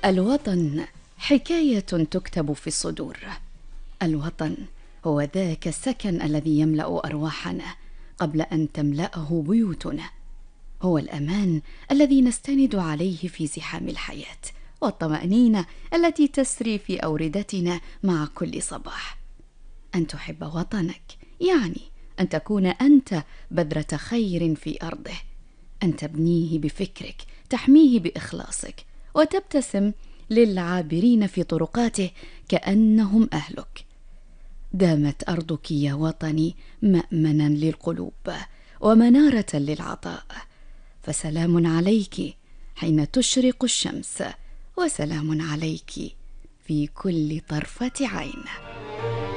الوطن حكاية تكتب في الصدور. الوطن هو ذاك السكن الذي يملأ أرواحنا قبل أن تملأه بيوتنا. هو الأمان الذي نستند عليه في زحام الحياة، والطمأنينة التي تسري في أوردتنا مع كل صباح. أن تحب وطنك يعني أن تكون أنت بذرة خير في أرضه، أن تبنيه بفكرك، تحميه بإخلاصك، وتبتسم للعابرين في طرقاته كأنهم أهلك. دامت أرضك يا وطني مأمنا للقلوب ومنارة للعطاء، فسلام عليك حين تشرق الشمس، وسلام عليك في كل طرفة عين.